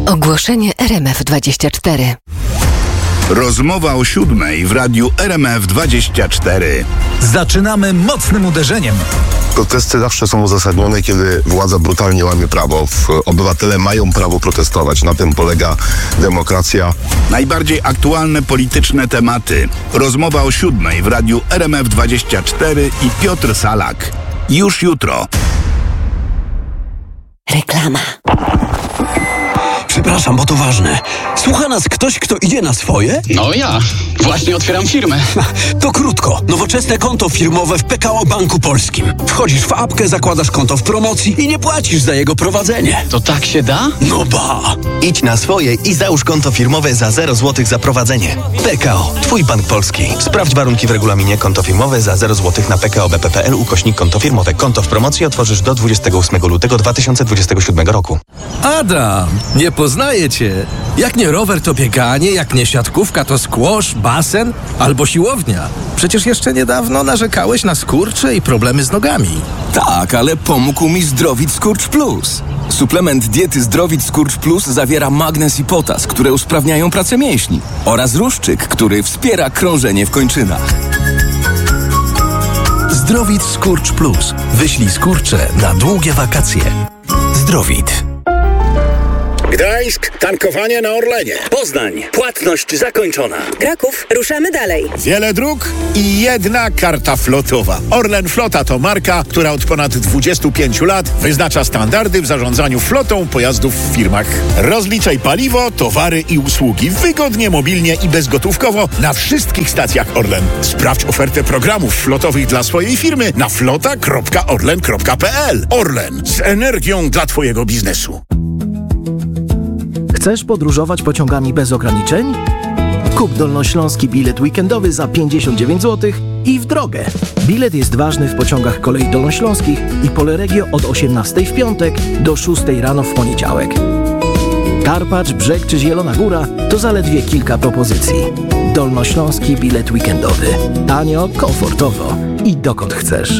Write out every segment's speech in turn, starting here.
Ogłoszenie RMF24. Rozmowa o 7:00 w radiu RMF24. Zaczynamy mocnym uderzeniem. Protesty zawsze są uzasadnione, kiedy władza brutalnie łamie prawo. Obywatele mają prawo protestować. Na tym polega demokracja. Najbardziej aktualne polityczne tematy. Rozmowa o 7:00 w radiu RMF24 i Piotr Salak. Już jutro. Reklama. Przepraszam, bo to ważne. Słucha nas ktoś, kto idzie na swoje? No ja. Właśnie otwieram firmę. To krótko. Nowoczesne konto firmowe w PKO Banku Polskim. Wchodzisz w apkę, zakładasz konto w promocji i nie płacisz za jego prowadzenie. To tak się da? No ba! Idź na swoje i załóż konto firmowe za 0 zł za prowadzenie. PKO. Twój Bank Polski. Sprawdź warunki w regulaminie. Konto firmowe za 0 zł na pko.bp.pl/konto firmowe. Konto w promocji otworzysz do 28 lutego 2027 roku. Adam, nie poznaję cię. Jak nie rower, to bieganie, jak nie siatkówka, to squash, basen albo siłownia. Przecież jeszcze niedawno narzekałeś na skurcze i problemy z nogami. Tak, ale pomógł mi Zdrowit Skurcz Plus. Suplement diety Zdrowit Skurcz Plus zawiera magnez i potas, które usprawniają pracę mięśni, oraz ruszczyk, który wspiera krążenie w kończynach. Zdrowit Skurcz Plus. Wyślij skurcze na długie wakacje. Zdrowit. Gdańsk, tankowanie na Orlenie. Poznań, płatność zakończona. Kraków, ruszamy dalej. Wiele dróg i jedna karta flotowa. Orlen Flota to marka, która od ponad 25 lat wyznacza standardy w zarządzaniu flotą pojazdów w firmach. Rozliczaj paliwo, towary i usługi wygodnie, mobilnie i bezgotówkowo na wszystkich stacjach Orlen. Sprawdź ofertę programów flotowych dla swojej firmy na flota.orlen.pl. Orlen, z energią dla twojego biznesu. Chcesz podróżować pociągami bez ograniczeń? Kup dolnośląski bilet weekendowy za 59 zł i w drogę. Bilet jest ważny w pociągach kolei dolnośląskich i Poleregio od 18 w piątek do 6 rano w poniedziałek. Karpacz, Brzeg czy Zielona Góra to zaledwie kilka propozycji. Dolnośląski bilet weekendowy. Tanio, komfortowo i dokąd chcesz.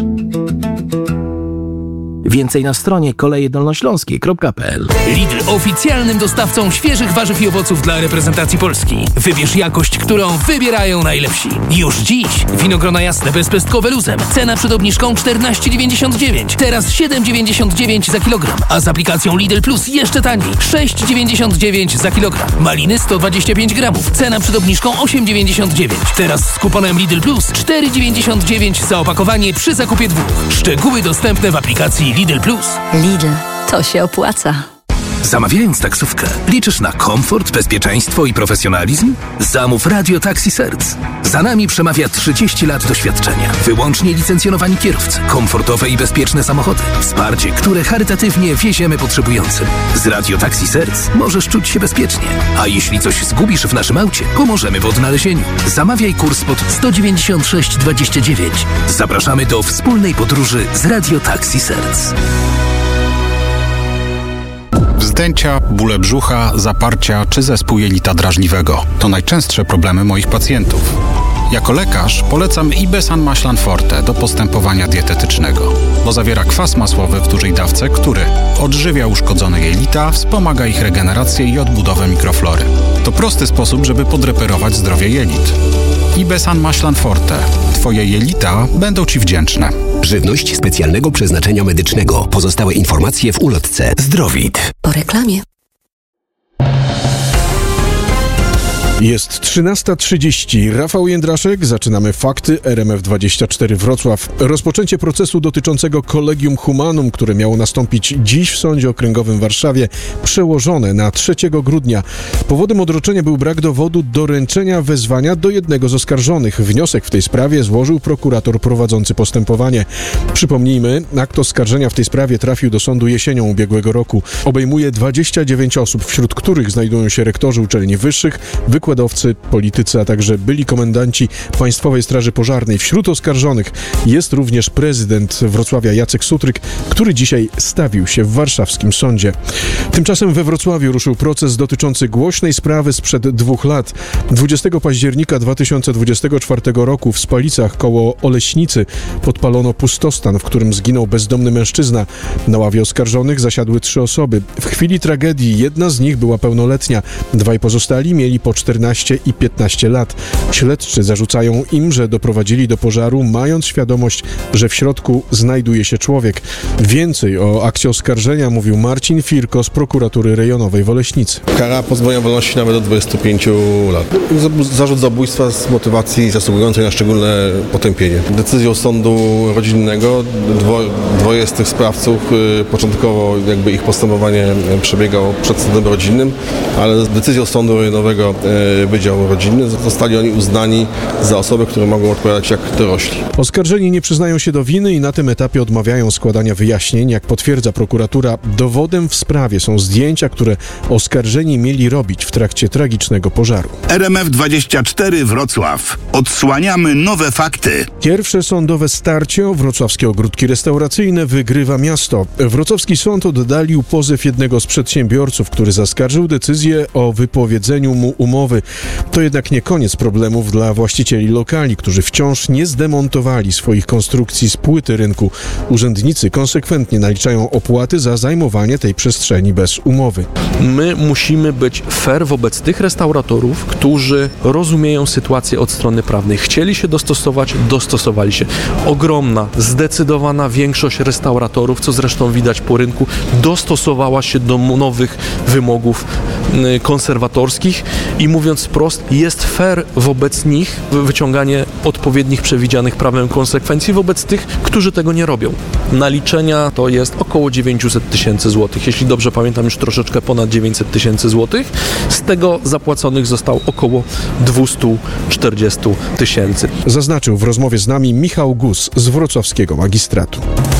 Więcej na stronie kolejedolnośląskie.pl. Lidl oficjalnym dostawcą świeżych warzyw i owoców dla reprezentacji Polski. Wybierz jakość, którą wybierają najlepsi. Już dziś winogrona jasne bezpestkowe luzem. Cena przed obniżką 14,99. Teraz 7,99 za kilogram. A z aplikacją Lidl Plus jeszcze taniej. 6,99 za kilogram. Maliny 125 gramów. Cena przed obniżką 8,99. Teraz z kuponem Lidl Plus 4,99 za opakowanie przy zakupie 2. Szczegóły dostępne w aplikacji Lidl Plus. Lidl, to się opłaca. Zamawiając taksówkę, liczysz na komfort, bezpieczeństwo i profesjonalizm? Zamów Radio Taxi Serc. Za nami przemawia 30 lat doświadczenia. Wyłącznie licencjonowani kierowcy, komfortowe i bezpieczne samochody, wsparcie, które charytatywnie wieziemy potrzebującym. Z Radio Taxi Serc możesz czuć się bezpiecznie. A jeśli coś zgubisz w naszym aucie, pomożemy w odnalezieniu. Zamawiaj kurs pod 196,29. Zapraszamy do wspólnej podróży z Radio Taxi Serc. Wzdęcia, bóle brzucha, zaparcia czy zespół jelita drażliwego to najczęstsze problemy moich pacjentów. Jako lekarz polecam Ibesan Maślan Forte do postępowania dietetycznego, bo zawiera kwas masłowy w dużej dawce, który odżywia uszkodzone jelita, wspomaga ich regenerację i odbudowę mikroflory. To prosty sposób, żeby podreperować zdrowie jelit. Ibesan Maślan Forte. Twoje jelita będą Ci wdzięczne. Żywność specjalnego przeznaczenia medycznego. Pozostałe informacje w ulotce. Zdrowit. Po reklamie. Jest 13:30. Rafał Jędraszek. Zaczynamy fakty. RMF24 Wrocław. Rozpoczęcie procesu dotyczącego Collegium Humanum, które miało nastąpić dziś w Sądzie Okręgowym w Warszawie, przełożone na 3 grudnia. Powodem odroczenia był brak dowodu doręczenia wezwania do jednego z oskarżonych. Wniosek w tej sprawie złożył prokurator prowadzący postępowanie. Przypomnijmy, akt oskarżenia w tej sprawie trafił do sądu jesienią ubiegłego roku. Obejmuje 29 osób, wśród których znajdują się rektorzy uczelni wyższych, wykładowcy wykładowcy, politycy, a także byli komendanci Państwowej Straży Pożarnej. Wśród oskarżonych jest również prezydent Wrocławia Jacek Sutryk, który dzisiaj stawił się w warszawskim sądzie. Tymczasem we Wrocławiu ruszył proces dotyczący głośnej sprawy sprzed 2 lat. 20 października 2024 roku w Spalicach koło Oleśnicy podpalono pustostan, w którym zginął bezdomny mężczyzna. Na ławie oskarżonych zasiadły 3 osoby. W chwili tragedii jedna z nich była pełnoletnia. 2 pozostali mieli po 14 i 15 lat. Śledczy zarzucają im, że doprowadzili do pożaru, mając świadomość, że w środku znajduje się człowiek. Więcej o akcie oskarżenia mówił Marcin Firko z prokuratury rejonowej w Oleśnicy. Kara pozbawienia wolności nawet do 25 lat. Zarzut zabójstwa z motywacji zasługującej na szczególne potępienie. Decyzją sądu rodzinnego 2 z tych sprawców, początkowo jakby ich postępowanie przebiegało przed sądem rodzinnym, ale z decyzją sądu rejonowego Wydział Rodzinny zostali oni uznani za osoby, które mogą odpowiadać jak dorośli. Oskarżeni nie przyznają się do winy i na tym etapie odmawiają składania wyjaśnień. Jak potwierdza prokuratura, dowodem w sprawie są zdjęcia, które oskarżeni mieli robić w trakcie tragicznego pożaru. RMF24 Wrocław. Odsłaniamy nowe fakty. Pierwsze sądowe starcie o wrocławskie ogródki restauracyjne wygrywa miasto. Wrocławski sąd oddalił pozew jednego z przedsiębiorców, który zaskarżył decyzję o wypowiedzeniu mu umowy. To jednak nie koniec problemów dla właścicieli lokali, którzy wciąż nie zdemontowali swoich konstrukcji z płyty rynku. Urzędnicy konsekwentnie naliczają opłaty za zajmowanie tej przestrzeni bez umowy. My musimy być fair wobec tych restauratorów, którzy rozumieją sytuację od strony prawnej. Chcieli się dostosować, dostosowali się. Ogromna, zdecydowana większość restauratorów, co zresztą widać po rynku, dostosowała się do nowych wymogów konserwatorskich i mówiąc wprost, jest fair wobec nich wyciąganie odpowiednich przewidzianych prawem konsekwencji wobec tych, którzy tego nie robią. Naliczenia to jest około 900 tysięcy złotych. Jeśli dobrze pamiętam, już troszeczkę ponad 900 tysięcy złotych. Z tego zapłaconych zostało około 240 tysięcy. Zaznaczył w rozmowie z nami Michał Gus z wrocławskiego magistratu.